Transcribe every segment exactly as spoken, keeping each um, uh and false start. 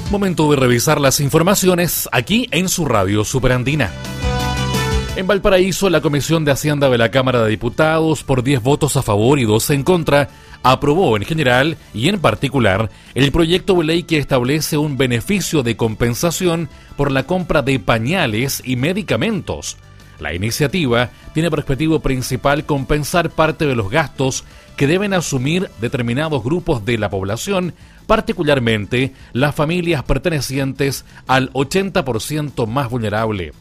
Momento de revisar las informaciones aquí en su radio Superandina. En Valparaíso, la Comisión de Hacienda de la Cámara de Diputados, por diez votos a favor y dos en contra, aprobó en general y en particular el proyecto de ley que establece un beneficio de compensación por la compra de pañales y medicamentos. La iniciativa tiene por objetivo principal compensar parte de los gastos que deben asumir determinados grupos de la población, particularmente las familias pertenecientes al ochenta por ciento más vulnerable.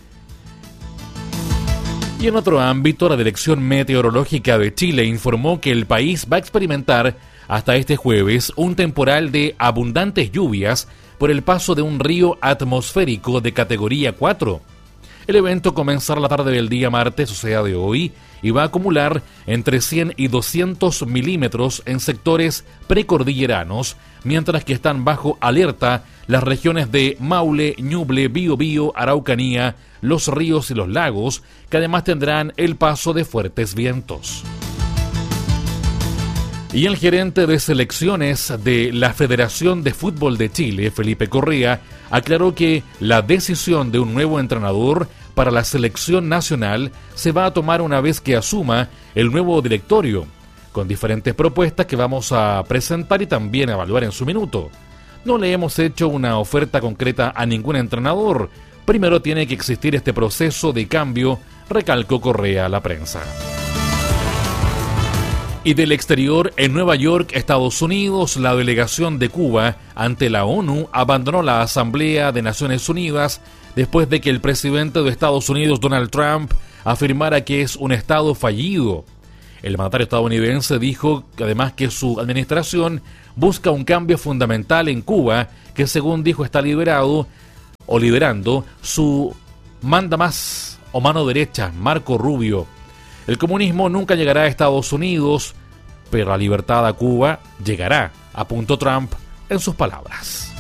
Y en otro ámbito, la Dirección Meteorológica de Chile informó que el país va a experimentar hasta este jueves un temporal de abundantes lluvias por el paso de un río atmosférico de categoría cuatro. El evento comenzará la tarde del día martes, o sea de hoy, y va a acumular entre cien y doscientos milímetros en sectores precordilleranos, mientras que están bajo alerta las regiones de Maule, Ñuble, Biobío, Araucanía, los ríos y los lagos, que además tendrán el paso de fuertes vientos. Y el gerente de selecciones de la Federación de Fútbol de Chile, Felipe Correa, aclaró que la decisión de un nuevo entrenador para la selección nacional se va a tomar una vez que asuma el nuevo directorio, con diferentes propuestas que vamos a presentar y también evaluar en su minuto. No le hemos hecho una oferta concreta a ningún entrenador. Primero tiene que existir este proceso de cambio, recalcó Correa a la prensa. Y del exterior, en Nueva York, Estados Unidos, la delegación de Cuba ante la ONU abandonó la Asamblea de Naciones Unidas después de que el presidente de Estados Unidos, Donald Trump, afirmara que es un estado fallido. El mandatario estadounidense dijo además que su administración busca un cambio fundamental en Cuba, que según dijo está liberado o liderando su mandamás o mano derecha, Marco Rubio. El comunismo nunca llegará a Estados Unidos, pero la libertad a Cuba llegará, apuntó Trump en sus palabras.